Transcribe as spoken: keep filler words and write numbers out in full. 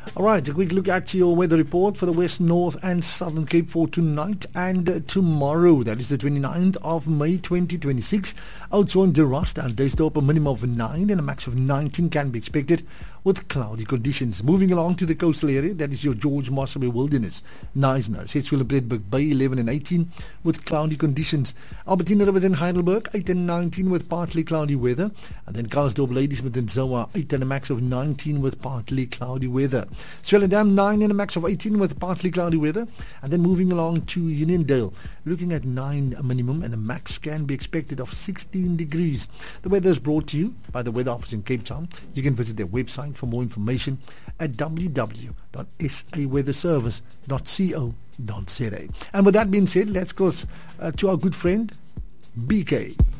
All right, a quick look at your weather report for the West, North and Southern Cape for tonight and uh, tomorrow. That is the twenty-ninth of May twenty twenty-six. Oudtshoorn, De Rust and Duisdorp, a minimum of nine and a max of nineteen can be expected with cloudy conditions. Moving along to the coastal area, that is your George Mossabay Wilderness. Knysna, Sedgefield and Bredberg Bay, eleven and eighteen with cloudy conditions. Albertina Rivers and Heidelberg, eight and nineteen with partly cloudy weather. And then Karlsdorp, Ladysmith and Zoa, eight and a max of nineteen with partly cloudy weather. Swellendam, nine and a max of eighteen with partly cloudy weather. And then moving along to Uniondale, looking at nine minimum and a max can be expected of sixteen degrees. The weather is brought to you by the Weather Office in Cape Town. You can visit their website for more information at w w w dot s a weather service dot co dot za. And with that being said, let's go uh, to our good friend B K.